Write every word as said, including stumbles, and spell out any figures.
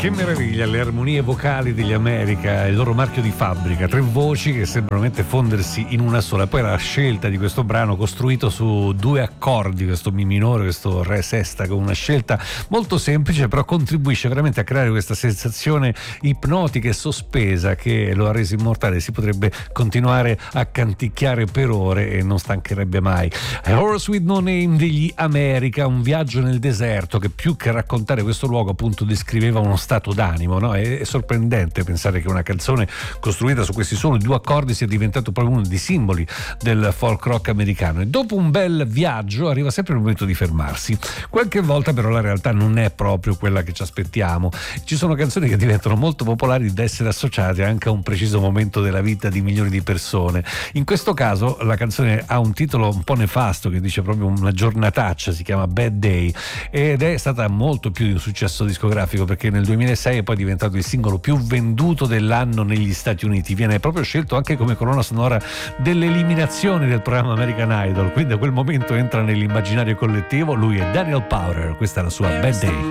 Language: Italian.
Che meraviglia, le armonie vocali degli America, il loro marchio di fabbrica, tre voci che sembrano veramente fondersi in una sola. Poi la scelta di questo brano costruito su due accordi, questo mi minore, questo re sesta, con una scelta molto semplice, però contribuisce veramente a creare questa sensazione ipnotica e sospesa che lo ha reso immortale. Si potrebbe continuare a canticchiare per ore e non stancherebbe mai. A Horse with No Name degli America, un viaggio nel deserto che più che raccontare questo luogo appunto descriveva uno stato d'animo, no? È, è sorprendente pensare che una canzone costruita su questi soli due accordi sia diventato proprio uno dei simboli del folk rock americano. E dopo un bel viaggio arriva sempre il momento di fermarsi. Qualche volta però la realtà non è proprio quella che ci aspettiamo. Ci sono canzoni che diventano molto popolari da essere associate anche a un preciso momento della vita di milioni di persone. In questo caso la canzone ha un titolo un po' nefasto che dice proprio una giornataccia, si chiama Bad Day, ed è stata molto più di un successo discografico perché nel duemilasei è poi diventato il singolo più venduto dell'anno negli Stati Uniti. Viene proprio scelto anche come colonna sonora delle eliminazioni del programma American Idol, quindi da quel momento entra nell'immaginario collettivo. Lui è Daniel Powter, questa è la sua Bad Day.